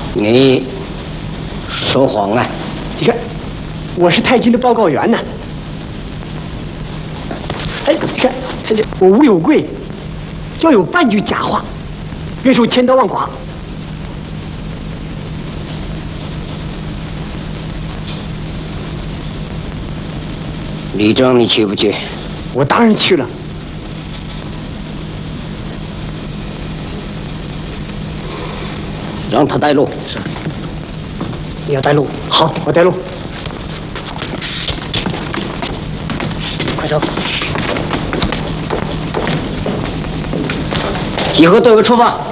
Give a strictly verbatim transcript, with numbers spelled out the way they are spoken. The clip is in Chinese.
你说谎啊！ 你看，我是太君的报告员呢。哎，你看，这这我无有贵，要有半句假话，愿受千刀万剐。 李征，你去不去？ 我当然去了。 让他带路。 是。你要带路？好，我带路。快走！ 集合队伍出发。